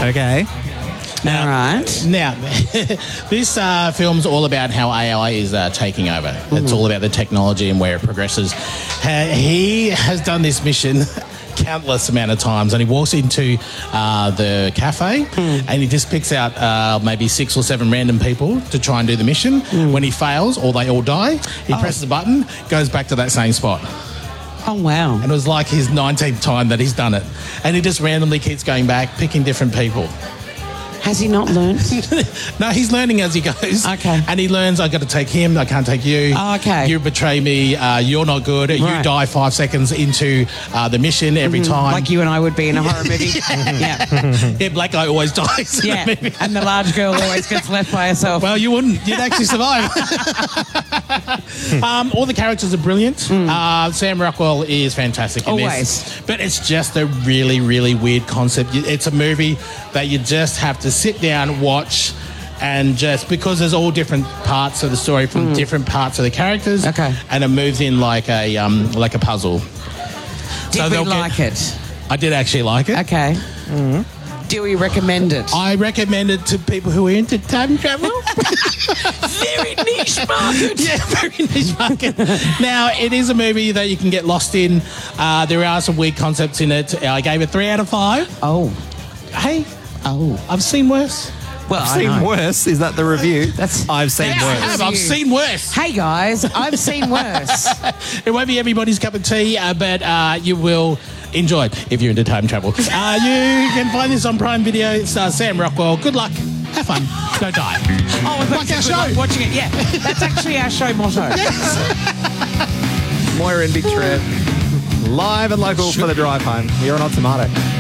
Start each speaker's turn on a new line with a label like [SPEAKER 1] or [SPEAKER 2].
[SPEAKER 1] Okay.
[SPEAKER 2] All right.
[SPEAKER 3] Now, this film's all about how AI is taking over. It's all about the technology and where it progresses. He has done this mission countless amount of times, and he walks into the cafe and he just picks out maybe 6 or 7 random people to try and do the mission. When he fails or they all die, he presses the button, goes back to that same spot.
[SPEAKER 2] Oh, wow.
[SPEAKER 3] And it was like his 19th time that he's done it. And he just randomly keeps going back, picking different people.
[SPEAKER 2] Has he not learned?
[SPEAKER 3] No, he's learning as he goes.
[SPEAKER 2] Okay.
[SPEAKER 3] And he learns, I got to take him, I can't take you.
[SPEAKER 2] Oh, okay.
[SPEAKER 3] You betray me, you're not good. You die 5 seconds into the mission every time.
[SPEAKER 2] Like you and I would be in a horror movie. Yeah.
[SPEAKER 3] Yeah, black guy always dies.
[SPEAKER 2] Yeah. And the large girl always gets left by herself.
[SPEAKER 3] Well, you wouldn't. You'd actually survive. All the characters are brilliant. Sam Rockwell is fantastic in this. But it's just a really, really weird concept. It's a movie that you just have to sit down, watch, and just because there's all different parts of the story from different parts of the characters.
[SPEAKER 2] Okay.
[SPEAKER 3] And it moves in like a puzzle.
[SPEAKER 2] Did we like it?
[SPEAKER 3] I did actually like it.
[SPEAKER 2] Okay. Do we recommend it?
[SPEAKER 3] I recommend it to people who are into time travel.
[SPEAKER 2] Very niche market.
[SPEAKER 3] Yeah, very niche market. Now, it is a movie that you can get lost in. There are some weird concepts in it. I gave it 3 out of 5.
[SPEAKER 2] Oh.
[SPEAKER 3] Hey,
[SPEAKER 2] Oh.
[SPEAKER 3] I've seen worse.
[SPEAKER 2] Well,
[SPEAKER 1] I've seen worse. Is that the review? I've seen worse.
[SPEAKER 3] I've seen worse.
[SPEAKER 2] Hey, guys, I've seen worse.
[SPEAKER 3] It won't be everybody's cup of tea, but you will enjoy it if you're into time travel. You can find this on Prime Video. It's Sam Rockwell. Good luck. Have fun. Don't die.
[SPEAKER 2] Oh,
[SPEAKER 3] like our show.
[SPEAKER 2] Like watching it. Yeah, that's actually our show motto.
[SPEAKER 1] Moira and Big Trev. Live and local for the drive home. You're on Tomato.